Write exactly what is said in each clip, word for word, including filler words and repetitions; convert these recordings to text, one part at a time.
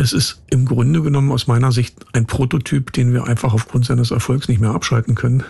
das ist im Grunde genommen aus meiner Sicht ein Prototyp, den wir einfach aufgrund seines Erfolgs nicht mehr abschalten können.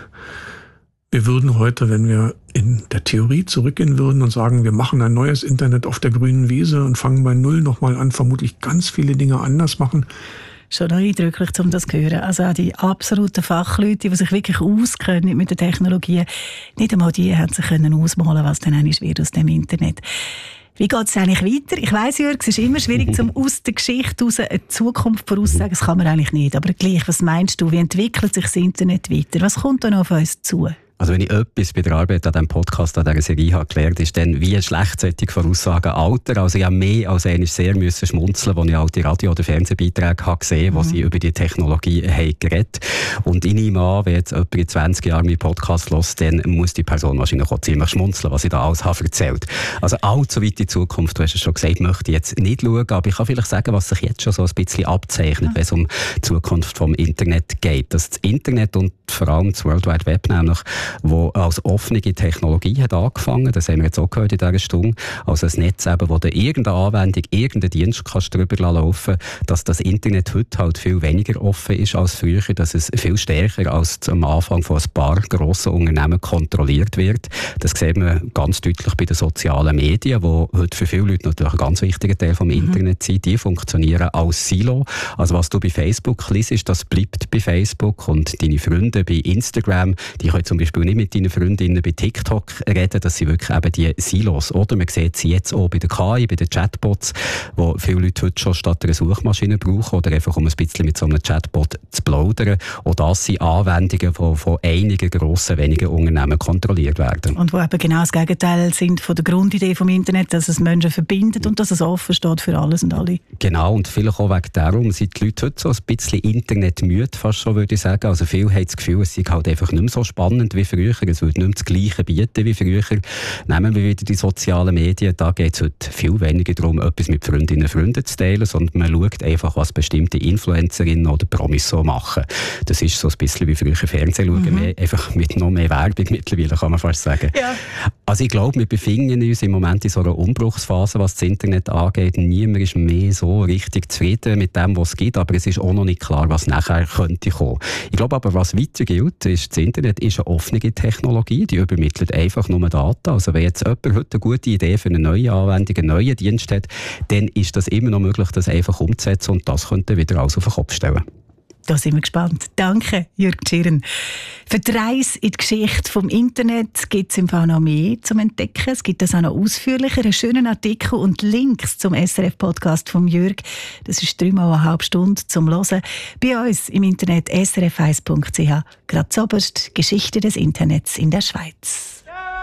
Wir würden heute, wenn wir in der Theorie zurückgehen würden und sagen, wir machen ein neues Internet auf der grünen Wiese und fangen bei Null nochmal an, vermutlich ganz viele Dinge anders machen. Schon noch eindrücklich, um das zu hören. Also auch die absoluten Fachleute, die sich wirklich auskennen mit der Technologie, nicht einmal die haben sich können ausmalen, was dann eigentlich wird aus dem Internet. Wie geht es eigentlich weiter? Ich weiss, Jörg, es ist immer schwierig, zum aus der Geschichte heraus eine Zukunft voraussagen. Das kann man eigentlich nicht. Aber gleich, was meinst du? Wie entwickelt sich das Internet weiter? Was kommt dann auf uns zu? Also wenn ich etwas bei der Arbeit an diesem Podcast, an dieser Serie habe gelernt, ist dann, wie schlecht solche Voraussagen altern. Also ich habe mehr als einmal sehr müssen schmunzeln, als ich alte Radio- oder Fernsehbeiträge habe gesehen, wo mhm. sie über die Technologie haben geredet. Und ich nehme an, wenn jetzt jemand in zwanzig Jahren meinen Podcast hört, dann muss die Person wahrscheinlich auch ziemlich schmunzeln, was ich da alles habe erzählt. Also allzu weit in die Zukunft, du hast es schon gesagt, möchte ich jetzt nicht schauen, aber ich kann vielleicht sagen, was sich jetzt schon so ein bisschen abzeichnet, mhm. wenn es um die Zukunft vom Internet geht. Dass das Internet und vor allem das World Wide Web nämlich, wo als offene Technologie hat angefangen, das haben wir jetzt auch gehört in dieser Stunde, also ein Netz eben, wo du irgendeine Anwendung, irgendeinen Dienst kannst drüber laufen, dass das Internet heute halt viel weniger offen ist als früher, dass es viel stärker als am Anfang von ein paar grossen Unternehmen kontrolliert wird. Das sieht man ganz deutlich bei den sozialen Medien, die heute für viele Leute natürlich ein ganz wichtiger Teil vom mhm. Internet sind. Die funktionieren als Silo. Also was du bei Facebook liest, das bleibt bei Facebook und deine Freunde bei Instagram, die können zum Beispiel nicht mit deinen Freundinnen bei TikTok reden, dass sie wirklich eben die Silos, oder? Man sieht sie jetzt auch bei der K I, bei den Chatbots, wo viele Leute heute schon statt einer Suchmaschine brauchen oder einfach um ein bisschen mit so einem Chatbot zu plaudern. Auch das sind Anwendungen, die von einigen grossen, wenigen Unternehmen kontrolliert werden. Und wo eben genau das Gegenteil sind von der Grundidee vom Internet, dass es Menschen verbindet und dass es offen steht für alles und alle. Genau, und vielleicht auch wegen darum sind die Leute heute so ein bisschen internetmüde, fast schon, würde ich sagen. Also viele haben das Gefühl, es sei halt einfach nicht mehr so spannend wie früher. Es würde nicht mehr das Gleiche bieten wie früher. Nehmen wir wieder die sozialen Medien. Da geht es heute viel weniger darum, etwas mit Freundinnen und Freunden zu teilen, sondern man schaut einfach, was bestimmte Influencerinnen oder Promis so machen. Das ist so ein bisschen wie früher Fernsehen schauen, mhm. mehr, einfach mit noch mehr Werbung mittlerweile, kann man fast sagen. Ja. Also ich glaube, wir befinden uns im Moment in so einer Umbruchsphase, was das Internet angeht. Niemand ist mehr so richtig zufrieden mit dem, was es gibt, aber es ist auch noch nicht klar, was nachher könnte kommen. Ich glaube aber, was weiter gilt, ist, das Internet ist eine offene Technologie, die übermittelt einfach nur Daten. Also wenn jetzt jemand heute eine gute Idee für eine neue Anwendung, einen neuen Dienst hat, dann ist das immer noch möglich, das einfach umzusetzen und das könnte wieder alles auf den Kopf stellen. Da sind wir gespannt. Danke, Jörg Tschirren. Für die Reise in die Geschichte vom Internet gibt es im Fall noch mehr zum Entdecken. Es gibt das auch noch ausführlicher, einen schönen Artikel und Links zum S R F-Podcast von Jörg. Das ist dreimal eine halbe Stunde zum Hören. Bei uns im Internet s r f eins punkt c h. Gerade zoberst Geschichte des Internets in der Schweiz.